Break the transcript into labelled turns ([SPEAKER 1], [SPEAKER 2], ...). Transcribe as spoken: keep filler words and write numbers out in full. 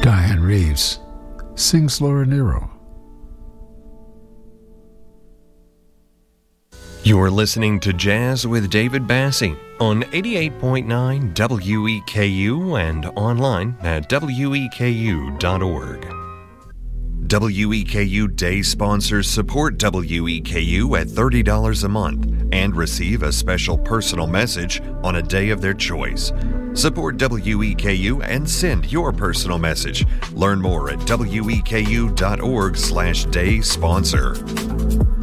[SPEAKER 1] Diane Reeves sings Laura Nyro.
[SPEAKER 2] You're listening to Jazz with David Bassie on eighty-eight point nine W E K U and online at W E K U dot org. W E K U Day sponsors support W E K U at thirty dollars a month and receive a special personal message on a day of their choice. Support W E K U and send your personal message. Learn more at W E K U dot org slash day sponsor.